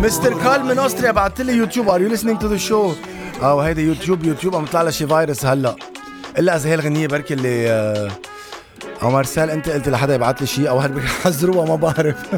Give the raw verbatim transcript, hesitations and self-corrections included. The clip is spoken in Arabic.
مستر كارل من أستريا بعت لي يوتيوب. Are you listening to the show؟ أو هيدا يوتيوب يوتيوب عم يطلع لها شي فيروس هلا. إلا إذا هي الغنية بركي اللي أو مارسيل أنت قلت لحدا يبعت لي شي أو هل بيحذروها ما بعرف.